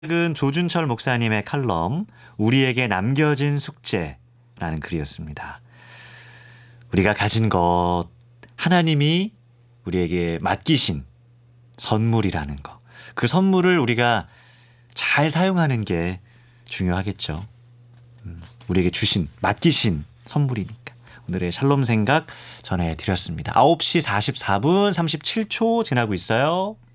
은 조준철 목사님의 칼럼 우리에게 남겨진 숙제라는 글이었습니다. 우리가 가진 것, 하나님이 우리에게 맡기신 선물이라는 것, 그 선물을 우리가 잘 사용하는 게 중요하겠죠. 우리에게 주신, 맡기신 선물이니까. 오늘의 샬롬 생각 전해드렸습니다. 9시 44분 37초 지나고 있어요.